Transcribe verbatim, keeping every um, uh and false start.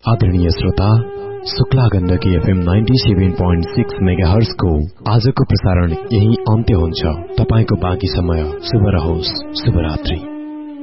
आदरणीय श्रोता, Shukla Gandaki FM ninety seven point six megahertz को आजको प्रसारण यही अन्त्य हुन्छ। तपाईको बाँकी समय शुभ रहोस्। शुभरात्रि।